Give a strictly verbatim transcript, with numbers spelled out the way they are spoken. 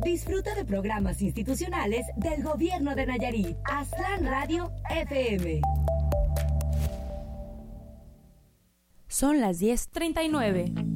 Disfruta de programas institucionales del Gobierno de Nayarit. Aztlán Radio F M. Son las diez treinta y nueve.